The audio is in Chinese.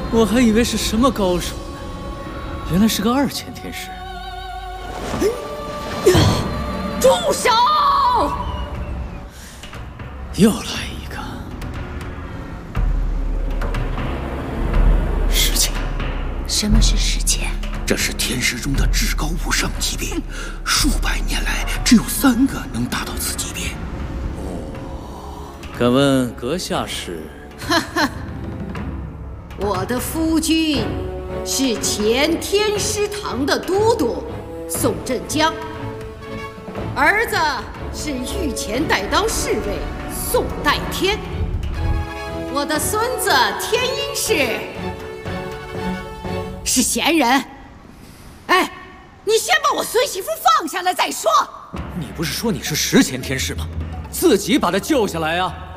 我还以为是什么高手呢，原来是个2000天师。 住手！ 又来一个1000。 什么是1000？ 这是天师中的至高无上级别，数百年来只有3个能达到此级别。 敢问阁下是？ 哈哈，我的夫君是前天师堂的都督宋振江，儿子是御前带刀侍卫宋代天，我的孙子天鹰是闲人。哎，你先把我孙媳妇放下来再说。 你不是说你是10前天师吗？自己把他救下来啊！